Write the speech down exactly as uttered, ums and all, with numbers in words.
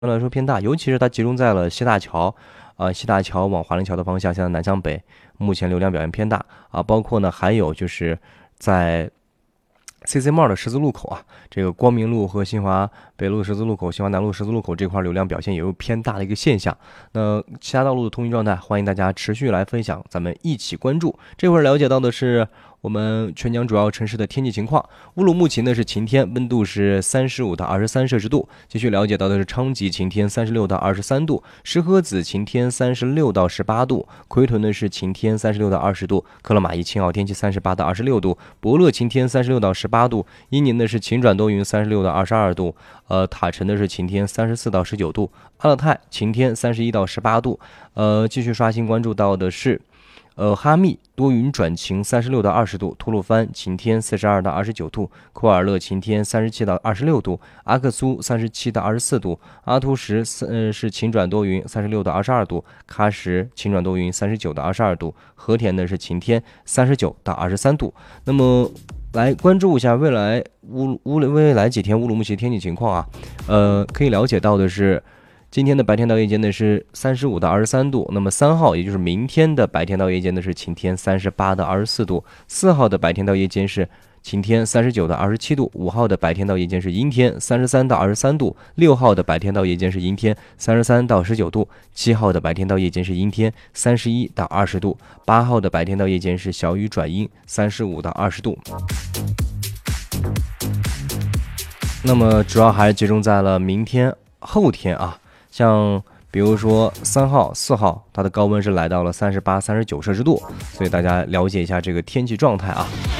相对来说偏大，尤其是它集中在了西大桥，啊、西大桥往华林桥的方向，现在南向北，目前流量表现偏大啊。包括呢，还有就是在 C C Mall 的十字路口啊，这个光明路和新华北路十字路口、新华南路十字路口这块流量表现也有偏大的一个现象。那其他道路的通行状态，欢迎大家持续来分享，咱们一起关注。这会儿了解到的是我们全江主要城市的天气情况。乌鲁木齐呢是晴天，温度是三十五到二十三摄氏度。继续了解到的是昌吉晴天，三十六到二十三度；石河子晴天，三十六到十八度；奎屯呢是晴天，三十六到二十度；克勒玛依青奥天气，三十八到二十六度；博乐晴天，三十六到十八度；伊宁呢是晴转多云，三十六到二十二度；呃，塔城呢是晴天，三十四到十九度；阿勒泰晴天，三十一到十八度。呃，继续刷新关注到的是。呃，哈密多云转晴，三十六到二十度；吐鲁番晴天，四十二到二十九度；库尔勒晴天，三十七到二十六度；阿克苏三十七到二十四度；阿图什呃是晴转多云，三十六到二十二度；喀什晴转多云，三十九到二十二度；和田呢是晴天，三十九到二十三度。那么来关注一下未来乌乌未来几天乌鲁木齐天气情况啊，呃，可以了解到的是。今天的白天到夜间呢是三十五到二十三度，那么三号也就是明天的白天到夜间呢是晴天，三十八到二十四度；四号的白天到夜间是晴天，三十九到二十七度；五号的白天到夜间是阴天，三十三到二十三度；六号的白天到夜间是阴天，三十三到十九度；七号的白天到夜间是阴天，三十一到二十度；八号的白天到夜间是小雨转阴，三十五到二十度。那么主要还是集中在了明天、后天啊。像比如说三号、四号，它的高温是来到了三十八、三十九摄氏度，所以大家了解一下这个天气状态啊。